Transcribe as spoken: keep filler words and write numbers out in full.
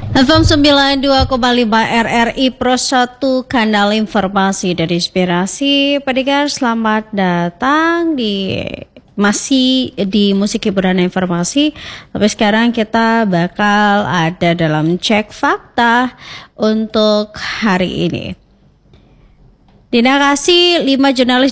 F M sembilan puluh dua koma lima R R I Pro satu, kanal informasi dan inspirasi. Pendengar, selamat datang di masih di musik hiburan informasi. Tapi sekarang kita bakal ada dalam cek fakta untuk hari ini. Dinakasi lima jurnalis